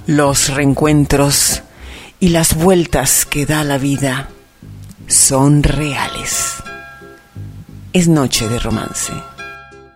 Los reencuentros y las vueltas que da la vida son reales. Es noche de romance.